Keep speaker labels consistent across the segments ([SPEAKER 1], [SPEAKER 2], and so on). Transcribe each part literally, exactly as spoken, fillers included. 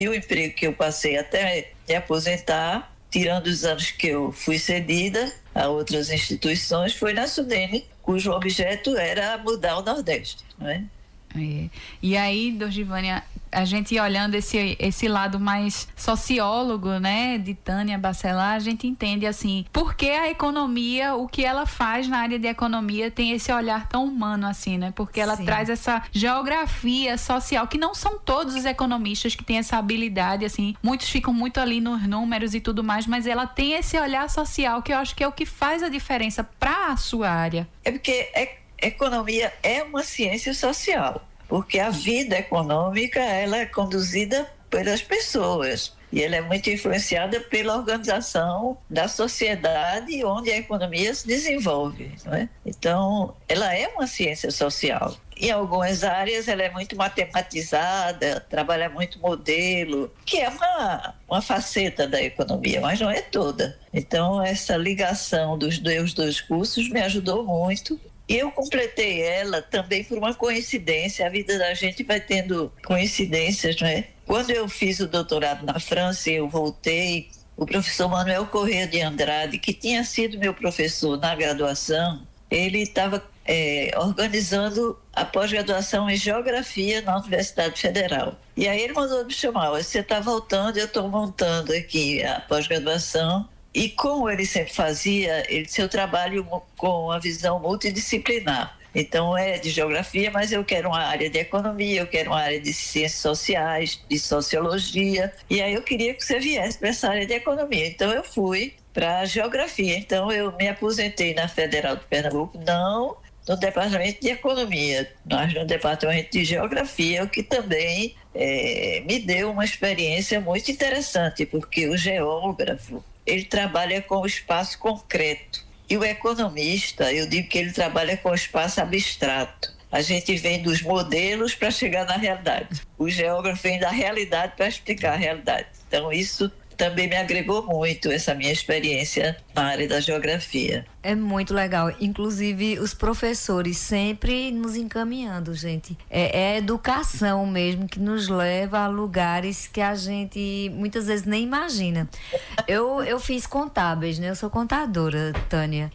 [SPEAKER 1] E o emprego que eu passei até me aposentar, tirando os anos que eu fui cedida a outras instituições, foi na Sudene, cujo objeto era mudar o Nordeste, não é?
[SPEAKER 2] É. E aí, Dorgivânia, a gente olhando esse, esse lado mais sociólogo, né, de Tânia Bacelar, a gente entende assim, por que a economia, o que ela faz na área de economia tem esse olhar tão humano assim, né? Porque ela Sim. traz essa geografia social, que não são todos os economistas que têm essa habilidade, assim, muitos ficam muito ali nos números e tudo mais, mas ela tem esse olhar social que eu acho que é o que faz a diferença para a sua área.
[SPEAKER 1] É porque é economia é uma ciência social, porque a vida econômica ela é conduzida pelas pessoas e ela é muito influenciada pela organização da sociedade onde a economia se desenvolve, não é? Então, ela é uma ciência social. Em algumas áreas ela é muito matematizada, trabalha muito modelo, que é uma, uma faceta da economia, mas não é toda. Então, essa ligação dos dois, dois cursos me ajudou muito. E eu completei ela também por uma coincidência. A vida da gente vai tendo coincidências, não é? Quando eu fiz o doutorado na França e eu voltei, o professor Manuel Corrêa de Andrade, que tinha sido meu professor na graduação, ele estava é, organizando a pós-graduação em Geografia na Universidade Federal. E aí ele mandou me chamar: você está voltando, eu estou montando aqui a pós-graduação. E como ele sempre fazia, ele seu trabalho com a visão multidisciplinar. Então é de geografia, mas eu quero uma área de economia, eu quero uma área de ciências sociais, de sociologia. E aí eu queria que você viesse para essa área de economia. Então eu fui para a geografia. Então eu me aposentei na Federal de Pernambuco, não no departamento de economia, mas no departamento de geografia, o que também é, me deu uma experiência muito interessante, porque o geógrafo ele trabalha com o espaço concreto. E o economista, eu digo que ele trabalha com o espaço abstrato. A gente vem dos modelos para chegar na realidade. O geógrafo vem da realidade para explicar a realidade. Então, isso também me agregou muito, essa minha experiência na área da geografia.
[SPEAKER 3] É muito legal. Inclusive, os professores sempre nos encaminhando, gente. É, é a educação mesmo que nos leva a lugares que a gente muitas vezes nem imagina. Eu, eu fiz contábeis, né? Eu sou contadora, Tânia.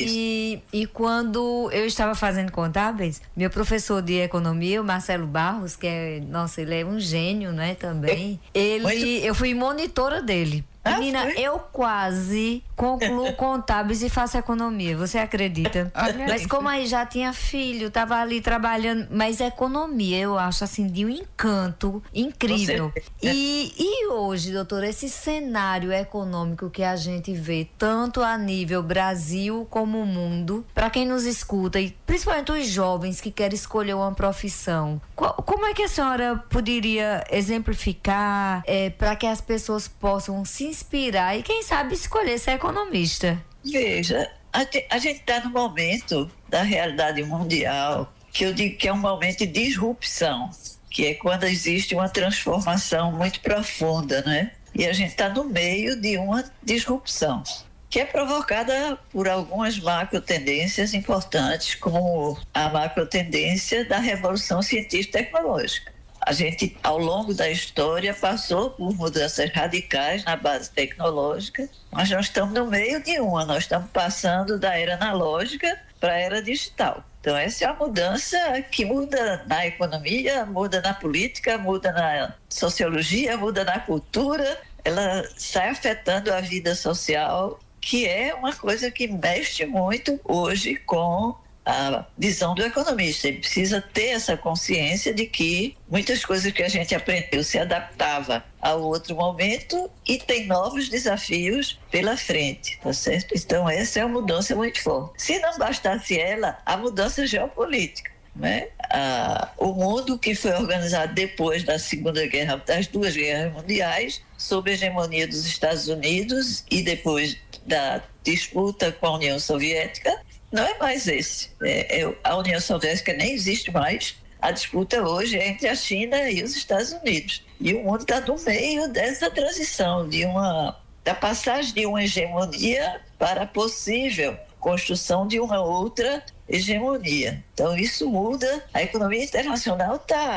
[SPEAKER 3] E, e, e quando eu estava fazendo contábeis, meu professor de economia, o Marcelo Barros, que é, nossa, ele é um gênio, né, também. Ele, eu fui monitora dele. Menina, ah, eu quase concluo contábeis e faço economia, você acredita? Mas como aí já tinha filho, tava ali trabalhando, mas economia eu acho assim de um encanto incrível. E, e hoje, doutora, esse cenário econômico que a gente vê tanto a nível Brasil como mundo, para quem nos escuta e principalmente os jovens que querem escolher uma profissão, qual, como é que a senhora poderia exemplificar é, para que as pessoas possam se inspirar e quem sabe escolher ser economista?
[SPEAKER 1] Veja, a, a gente está no momento da realidade mundial que eu digo que é um momento de disrupção, que é quando existe uma transformação muito profunda, né? E a gente está no meio de uma disrupção que é provocada por algumas macro-tendências importantes, como a macro-tendência da revolução científica e tecnológica. A gente, ao longo da história, passou por mudanças radicais na base tecnológica, mas nós estamos no meio de uma, nós estamos passando da era analógica para a era digital. Então, essa é a mudança que muda na economia, muda na política, muda na sociologia, muda na cultura, ela sai afetando a vida social, que é uma coisa que mexe muito hoje com a visão do economista. Ele precisa ter essa consciência de que muitas coisas que a gente aprendeu se adaptava a outro momento e tem novos desafios pela frente, tá certo? Então essa é uma mudança muito forte. Se não bastasse ela, a mudança geopolítica, né? Ah, o mundo que foi organizado depois da Segunda Guerra, das duas guerras mundiais, sob a hegemonia dos Estados Unidos e depois da disputa com a União Soviética, não é mais esse. É, é, a União Soviética nem existe mais. A disputa hoje é entre a China e os Estados Unidos. E o mundo está no meio dessa transição, de uma, da passagem de uma hegemonia para a possível construção de uma outra hegemonia. Então isso muda. A economia internacional está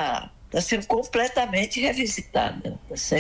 [SPEAKER 1] está sendo completamente revisitada. Tá certo?